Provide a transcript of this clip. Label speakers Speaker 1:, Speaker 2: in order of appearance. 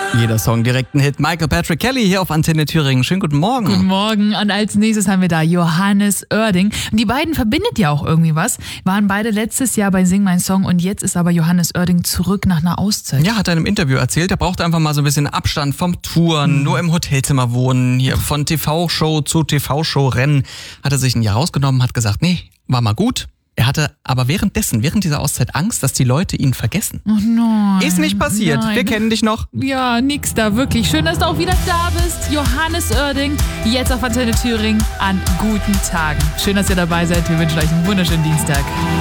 Speaker 1: Jeder Song direkt ein Hit. Michael Patrick Kelly hier auf Antenne Thüringen. Schönen guten Morgen.
Speaker 2: Guten Morgen. Und als nächstes haben wir da Johannes Oerding. Und die beiden verbindet ja auch irgendwie was. Waren beide letztes Jahr bei Sing Mein Song und jetzt ist aber Johannes Oerding zurück nach einer Auszeit.
Speaker 1: Ja, hat er in einem Interview erzählt, er brauchte einfach mal so ein bisschen Abstand vom Touren, nur im Hotelzimmer wohnen, hier von TV-Show zu TV-Show rennen. Hat er sich ein Jahr rausgenommen, hat gesagt, nee, war mal gut. Er hatte aber während dieser Auszeit Angst, dass die Leute ihn vergessen.
Speaker 2: Oh nein.
Speaker 1: Ist nicht passiert.
Speaker 2: Nein.
Speaker 1: Wir kennen dich noch.
Speaker 2: Ja, nix da, wirklich. Schön, dass du auch wieder da bist. Johannes Oerding, jetzt auf Antenne Thüringen an guten Tagen. Schön, dass ihr dabei seid. Wir wünschen euch einen wunderschönen Dienstag.